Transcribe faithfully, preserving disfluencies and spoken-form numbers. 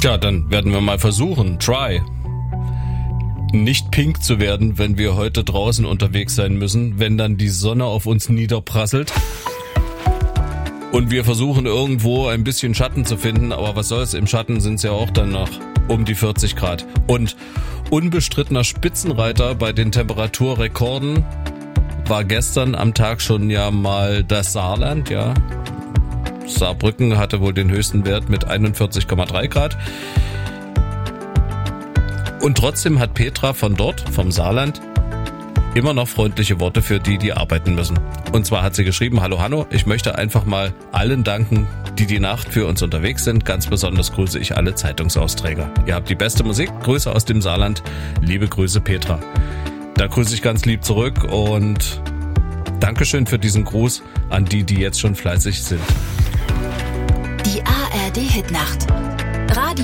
Ja, dann werden wir mal versuchen. Try. Nicht pink zu werden, wenn wir heute draußen unterwegs sein müssen, wenn dann die Sonne auf uns niederprasselt. Und wir versuchen irgendwo ein bisschen Schatten zu finden, aber was soll's, im Schatten sind es ja auch dann noch um die vierzig Grad. Und unbestrittener Spitzenreiter bei den Temperaturrekorden war gestern am Tag schon ja mal das Saarland, ja. Saarbrücken hatte wohl den höchsten Wert mit einundvierzig Komma drei Grad. Und trotzdem hat Petra von dort, vom Saarland, immer noch freundliche Worte für die, die arbeiten müssen. Und zwar hat sie geschrieben, hallo Hanno, ich möchte einfach mal allen danken, die die Nacht für uns unterwegs sind. Ganz besonders grüße ich alle Zeitungsausträger. Ihr habt die beste Musik. Grüße aus dem Saarland. Liebe Grüße, Petra. Da grüße ich ganz lieb zurück und Dankeschön für diesen Gruß an die, die jetzt schon fleißig sind. Die A R D Hitnacht.